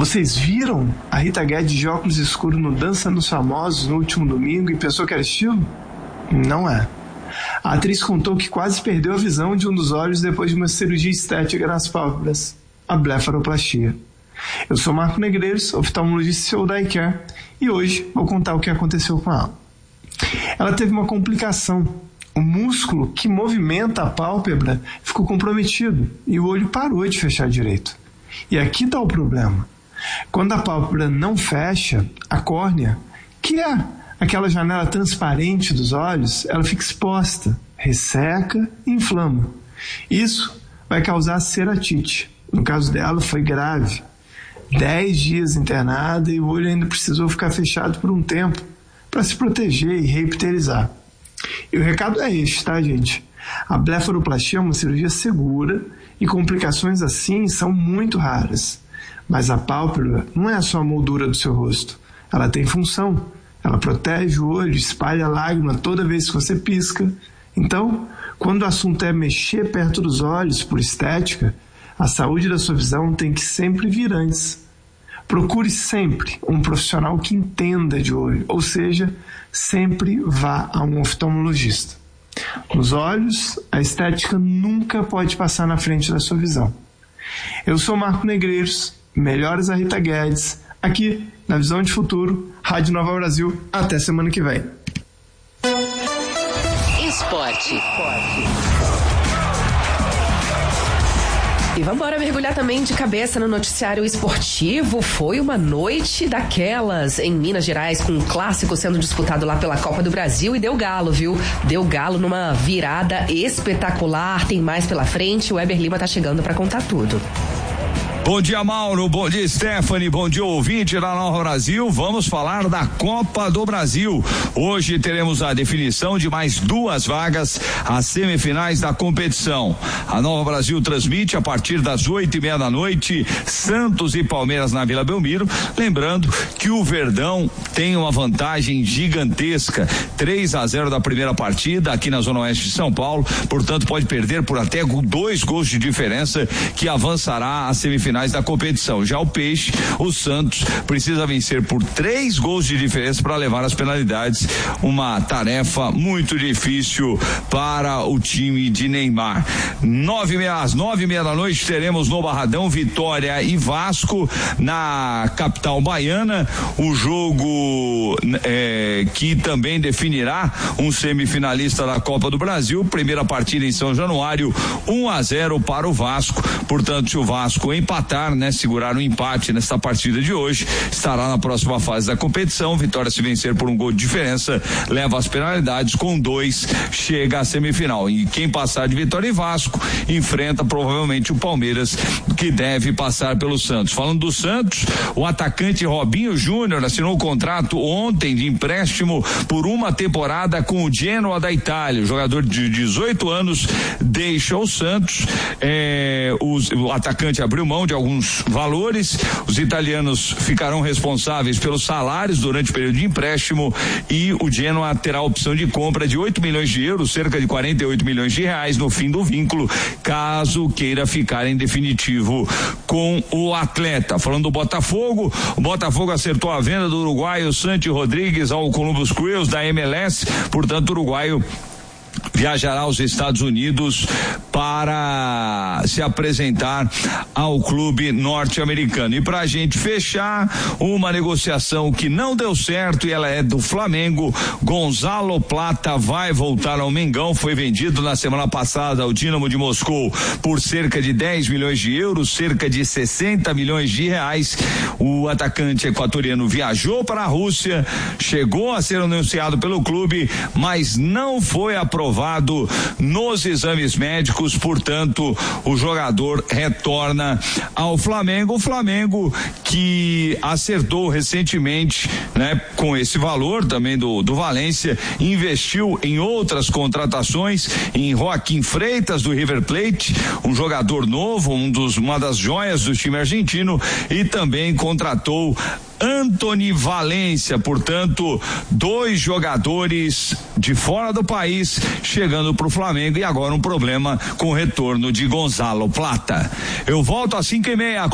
Vocês viram a Rita Guedes de óculos escuros no Dança nos Famosos no último domingo e pensou que era estilo? Não é. A atriz contou que quase perdeu a visão de um dos olhos depois de uma cirurgia estética nas pálpebras, a blefaroplastia. Eu sou Marco Negreiros, oftalmologista e CEO da iCare, e hoje vou contar o que aconteceu com ela. Ela teve uma complicação. O músculo que movimenta a pálpebra ficou comprometido e o olho parou de fechar direito. E aqui está o problema. Quando a pálpebra não fecha, a córnea, que é aquela janela transparente dos olhos, ela fica exposta, resseca e inflama. Isso vai causar ceratite. No caso dela, foi grave. 10 dias internada e o olho ainda precisou ficar fechado por um tempo para se proteger e reepiterizar. E o recado é este, tá, gente? A blefaroplastia é uma cirurgia segura e complicações assim são muito raras. Mas a pálpebra não é só a moldura do seu rosto. Ela tem função. Ela protege o olho, espalha lágrima toda vez que você pisca. Então, quando o assunto é mexer perto dos olhos por estética, a saúde da sua visão tem que sempre vir antes. Procure sempre um profissional que entenda de olho, ou seja, sempre vá a um oftalmologista. Nos olhos, a estética nunca pode passar na frente da sua visão. Eu sou Marco Negreiros, melhores a Rita Guedes, aqui na Visão de Futuro, Rádio Nova Brasil. Até semana que vem. Esporte. E vamos embora mergulhar também de cabeça no noticiário esportivo. Foi uma noite daquelas em Minas Gerais, com um clássico sendo disputado lá pela Copa do Brasil, e deu galo, viu? Deu galo numa virada espetacular. Tem mais pela frente. O Weber Lima tá chegando para contar tudo. Bom dia, Mauro, bom dia, Stephanie, bom dia, ouvinte da Nova Brasil. Vamos falar da Copa do Brasil. Hoje teremos a definição de mais 2 vagas às semifinais da competição. A Nova Brasil transmite a partir das 8:30 da noite, Santos e Palmeiras na Vila Belmiro. Lembrando que o Verdão tem uma vantagem gigantesca, 3-0 da primeira partida aqui na Zona Oeste de São Paulo, portanto pode perder por até 2 gols de diferença, que avançará às semifinais da competição. Já o Peixe, o Santos, precisa vencer por 3 gols de diferença para levar as penalidades, uma tarefa muito difícil para o time de Neymar. Às 9:30 da noite teremos no Barradão Vitória e Vasco na capital baiana, o jogo que também definirá um semifinalista da Copa do Brasil. Primeira partida em São Januário, 1-0 para o Vasco. Portanto, se o Vasco empatar, segurar um empate nesta partida de hoje, estará na próxima fase da competição. Vitória, se vencer por 1 gol de diferença, leva as penalidades, com 2 chega à semifinal, e quem passar de Vitória e Vasco enfrenta provavelmente o Palmeiras, que deve passar pelo Santos. Falando do Santos, o atacante Robinho Júnior assinou o contrato ontem de empréstimo por 1 temporada com o Genoa da Itália. O jogador de 18 anos deixa o Santos. O atacante abriu mão de alguns valores. Os italianos ficarão responsáveis pelos salários durante o período de empréstimo, e o Genoa terá a opção de compra de 8 milhões de euros, cerca de 48 milhões de reais no fim do vínculo, caso queira ficar em definitivo com o atleta. Falando do Botafogo, o Botafogo acertou a venda do uruguaio Santi Rodrigues ao Columbus Crews da MLS, portanto o uruguaio viajará aos Estados Unidos para se apresentar ao clube norte-americano. E para a gente fechar, uma negociação que não deu certo, e ela é do Flamengo. Gonzalo Plata vai voltar ao Mengão, foi vendido na semana passada ao Dinamo de Moscou por cerca de 10 milhões de euros, cerca de 60 milhões de reais. O atacante equatoriano viajou para a Rússia, chegou a ser anunciado pelo clube, mas não foi aprovado nos exames médicos, portanto o jogador retorna ao Flamengo. O Flamengo que acertou recentemente, com esse valor também do Valência, investiu em outras contratações, em Joaquim Freitas do River Plate, um jogador novo, uma das joias do time argentino, e também contratou Antony Valência, portanto 2 jogadores de fora do país chegando para o Flamengo, e agora um problema com o retorno de Gonzalo Plata. Eu volto às 5:30.